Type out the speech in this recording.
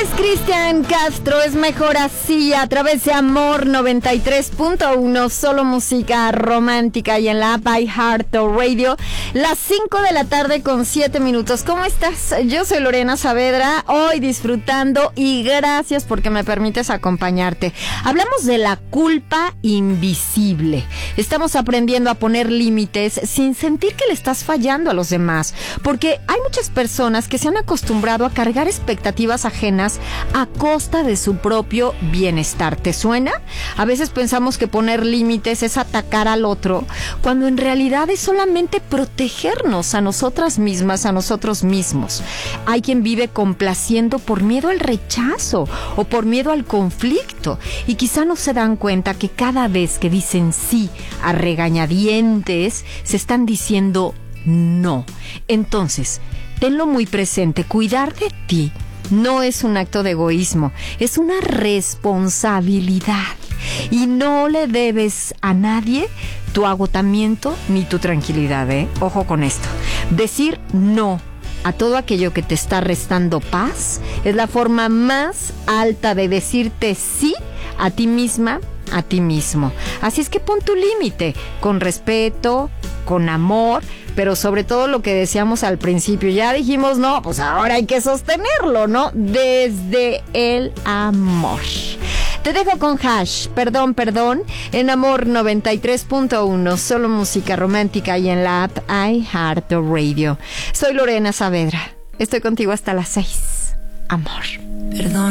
Es Cristian Castro, es mejor así, a través de Amor 93.1, solo música romántica, y en la app iHeartRadio, las 5 de la tarde con 7 minutos. ¿Cómo estás? Yo soy Lorena Saavedra, hoy disfrutando, y gracias porque me permites acompañarte. Hablamos de la culpa invisible. Estamos aprendiendo a poner límites sin sentir que le estás fallando a los demás, porque hay muchas personas que se han acostumbrado a cargar expectativas ajenas a costa de su propio bienestar. ¿Te suena? A veces pensamos que poner límites es atacar al otro, cuando en realidad es solamente protegernos a nosotras mismas, a nosotros mismos. Hay quien vive complaciendo por miedo al rechazo o por miedo al conflicto, y quizá no se dan cuenta que cada vez que dicen sí a regañadientes, se están diciendo no. Entonces, tenlo muy presente, cuidar de ti no es un acto de egoísmo, es una responsabilidad, y no le debes a nadie tu agotamiento ni tu tranquilidad, ¿eh? Ojo con esto. Decir no a todo aquello que te está restando paz es la forma más alta de decirte sí a ti misma, a ti mismo. Así es que pon tu límite con respeto, con amor, pero sobre todo lo que decíamos al principio. Ya dijimos no, pues ahora hay que sostenerlo, ¿no? Desde el amor. Te dejo con Hash, perdón, en Amor 93.1, solo música romántica, y en la app iHeartRadio. Soy Lorena Saavedra, estoy contigo hasta las 6. Amor. Perdón.